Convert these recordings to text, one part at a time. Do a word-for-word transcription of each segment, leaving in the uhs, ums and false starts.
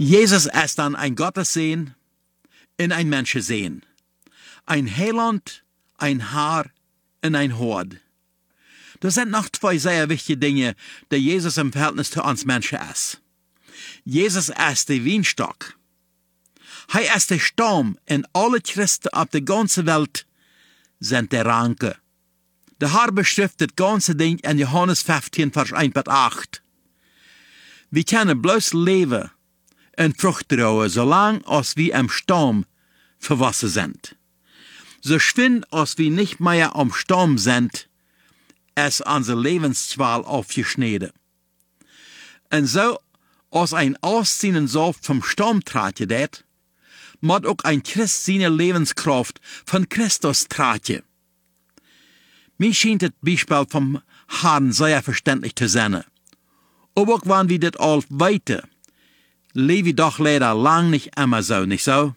Jezus is dan ein Gottessein en ein Menschensein. Ein Heiland, ein Haar en ein Hord. Das sind noch zwei sehr wichtige Dinge, die Jesus im Verhältnis zu uns Menschen ist. Jesus ist der Weinstock. Er ist der Stamm und alle Christen auf der ganzen Welt sind der Ranke. Der Herr beschrift das ganze Ding in Johannes fünfzehn, Vers eins bis acht. Wir können bloß leben und Frucht trauen, solange als wir am Stamm verwachsen sind. So schwind als wir nicht mehr am Stamm sind, ist unsere Lebensqual aufgeschnitten. Und so, als ein Ausziehen Saft vom Stamm traten det, muss auch ein Christ seine Lebenskraft von Christus traten. Mir scheint das Beispiel vom Herrn sehr verständlich zu sein. Aber auch wenn wir das all weiter, leben wir doch leider lang nicht immer so, nicht so?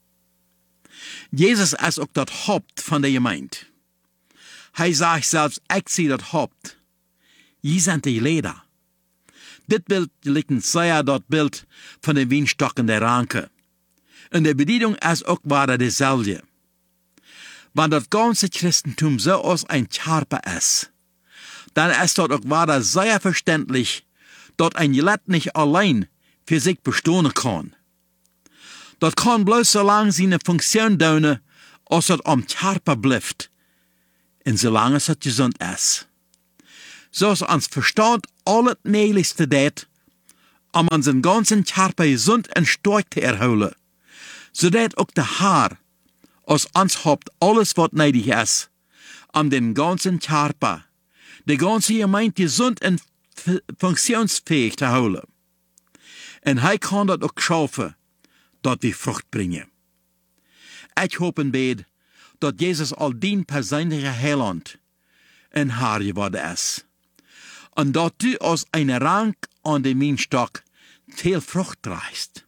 Jesus ist auch das Haupt von der Gemeinde. Er sagt selbst, ich sehe das Haupt. Ihr seid die Leder. Dit Bild liegt sehr das Bild von den Weinstocken der Ranke. Und die Bedienung ist auch weiter dieselbe. Wenn das ganze Christentum so aus ein Charpe ist, dann ist dort auch weiter sehr verständlich, dass ein Geleit nicht allein für sich bestehen kann. Das kann bloß so lange seine Funktion tun, als es am Charpe bleibt, und solange es gesund ist. So ist uns Verstand alles Möglichste det, um unseren ganzen Charpe gesund und stark zu erholen, sodass auch der Herr aus uns habt alles, was nötig ist, um den ganzen Charpe, die ganze Gemeinde gesund und funktionsfähig zu holen. Und er kann das auch schaffen, dass wir Frucht bringen. Ich hoffe und bete, dass Jesus all dien persönliche Heiland in Haar geworden ist. Und dass du aus einer Rank an dem Weinstock viel Frucht trägst.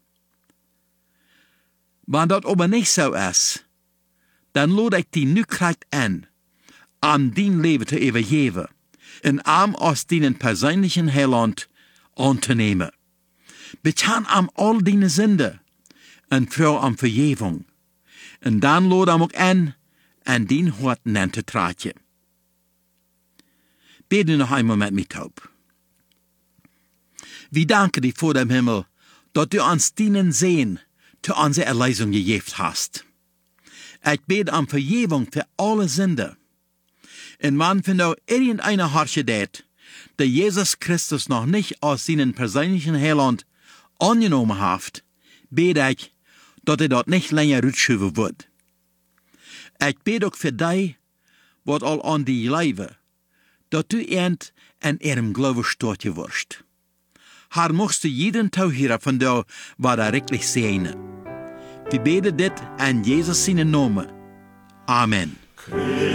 Wenn das aber nicht so ist, dann lade ich dich nu krijgt an, an dein Leben zu übergeben, in arm aus deinen persönlichen Heiland anzunehmen. Betan am all deine Sünde und froh am Vergebung. Und dann lade ich auch an, an dein Hort zu treten. Bete noch einmal mit mir taub. Wir danken dir vor dem Himmel, dass du uns dienen sehen, zu unserer Erlösung gegeben hast. Ich bete um Vergebung für alle Sünde. Und wenn von da irgendeiner Harsche det, der Jesus Christus noch nicht aus seinen persönlichen Heiland angenommen hat, bete ich, dass er dort nicht länger rückschuven wird. Ich bete auch für dich, was all an die Leibe, dass du ernt an ihrem Glauben starten wirst. Herr, musst du jeden Tauhierer von da, was er wirklich sehen. Wir beten dit an Jesus seinen Namen. Amen.